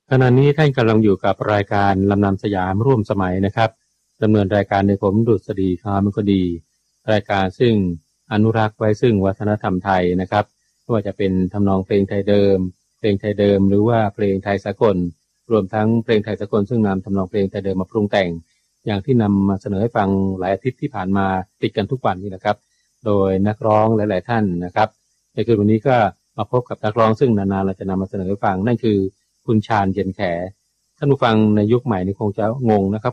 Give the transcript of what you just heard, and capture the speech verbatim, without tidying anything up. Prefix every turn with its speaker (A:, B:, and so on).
A: ขณะนี้ท่านกำลังอยู่กับรายการลำนำสยามร่วมสมัยนะครับดำเนินรายการโดยผมดุษฎีคามคดีรายการซึ่งอนุรักษ์ไว้ซึ่งวัฒนธรรมไทยนะครับไม่ว่าจะเป็นทำนองเพลงไทยเดิมเพลงไทยเดิมหรือว่าเพลงไทยสากลรวมทั้งเพลงไทยสากลซึ่งนำทำนองเพลงไทยเดิมมาปรุงแต่งอย่างที่นำมาเสนอให้ฟังหลายอาทิตย์ที่ผ่านมาติดกันทุกวันนี้นะครับโดยนักร้องหลายๆท่านนะครับในคืนวันนี้ก็มาพบกับนักร้องซึ่งนานๆเราจะนำมาเสนอให้ฟังนั่นคือคุณชาญเย็นแขท่านผู้ฟังในยุคใหม่นี้คงจะงงนะครับ